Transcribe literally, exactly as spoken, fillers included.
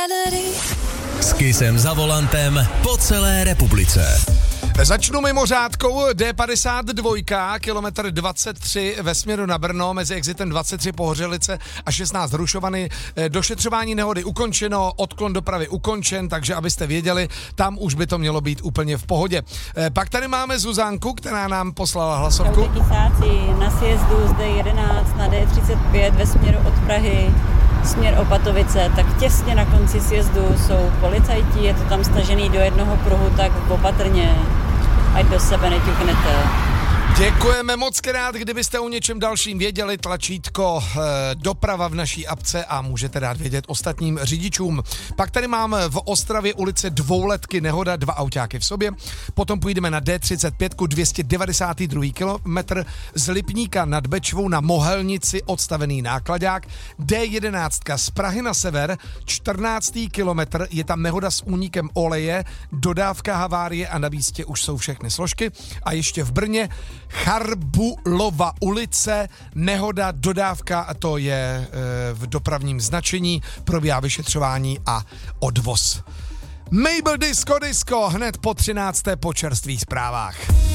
S Kissem za volantem po celé republice. Začnu mimořádkou D padesát dva, kilometr dvacet tři ve směru na Brno, mezi exitem dvacet tři Pohořelice a šestnáct Hrušovany. Došetřování nehody ukončeno, odklon dopravy ukončen, takže abyste věděli, tam už by to mělo být úplně v pohodě. Pak tady máme Zuzánku, která nám poslala hlasovku. Čau, kysáci, na sjezdu z D jedenáct na D třicet pět ve směru od Prahy, směr Opatovice, tak těsně na konci sjezdu jsou policajti, je to tam stažený do jednoho pruhu, tak opatrně, ať do sebe neťuknete. Děkujeme moc krát, kdybyste o něčem dalším věděli, tlačítko e, doprava v naší apce a můžete dát vědět ostatním řidičům. Pak tady mám v Ostravě ulice Dvouletky nehoda, dva autáky v sobě. Potom půjdeme na D třicet pět, dvě stě devadesát dva kilometr z Lipníka nad Bečvou na Mohelnici, odstavený nákladák. D jedenáct z Prahy na sever, čtrnáctý kilometr, je tam nehoda s únikem oleje, dodávka havárie a na místě už jsou všechny složky. A ještě v Brně Charbulova ulice, nehoda, dodávka, a to je e, v dopravním značení, probíhá vyšetřování a odvoz. Mabel Disco Disco hned po třinácté po čerstvých zprávách.